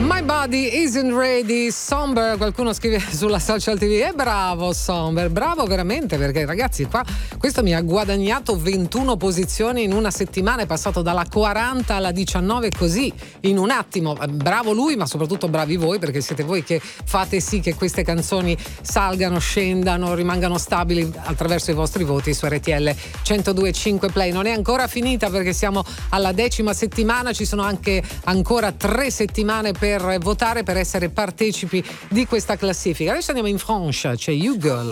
My body isn't ready, Somber, qualcuno scrive sulla social TV, e bravo Somber, bravo veramente, perché ragazzi qua questo mi ha guadagnato 21 posizioni in una settimana, è passato dalla 40 alla 19 così in un attimo. Bravo lui, ma soprattutto bravi voi, perché siete voi che fate sì che queste canzoni salgano, scendano, rimangano stabili attraverso i vostri voti su RTL 102.5 Play. Non è ancora finita, perché siamo alla 10ª settimana, ci sono anche ancora 3 settimane per votare, per essere partecipi di questa classifica. Adesso andiamo in Francia, c'è You Girl.